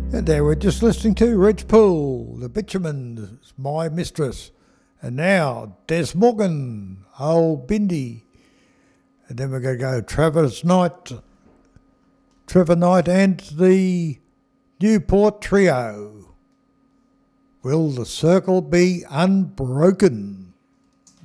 And there we're just listening to Reg Poole, The Bitumen's My Mistress. And now, Des Morgan, Old Bindi. And then we're going to go Trevor Knight and the Newport Trio. Will the Circle Be Unbroken?